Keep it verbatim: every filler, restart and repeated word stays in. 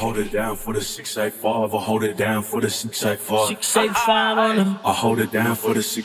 hold it down for the six eight five. I hold it down for the six eight five. six eight five on them. I hold it down for the six